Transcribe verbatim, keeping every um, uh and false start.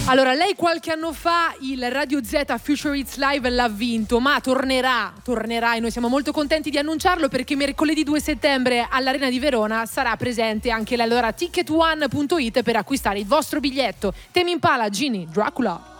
Allora, lei qualche anno fa il Radio Z Future Hits Live l'ha vinto, ma tornerà, tornerà e noi siamo molto contenti di annunciarlo perché mercoledì due settembre all'Arena di Verona sarà presente anche lei. Allora ticket one punto it per acquistare il vostro biglietto. Tame Impala, Genie, Dracula.